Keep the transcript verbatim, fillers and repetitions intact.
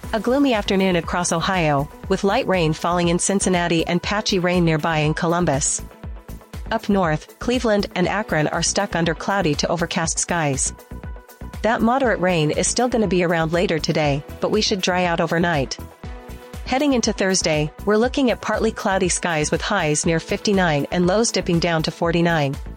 A gloomy afternoon across Ohio, with light rain falling in Cincinnati and patchy rain nearby in Columbus. Up north, Cleveland and Akron are stuck under cloudy to overcast skies. That moderate rain is still going to be around later today, but we should dry out overnight. Heading into Thursday, we're looking at partly cloudy skies with highs near fifty-nine and lows dipping down to forty-nine.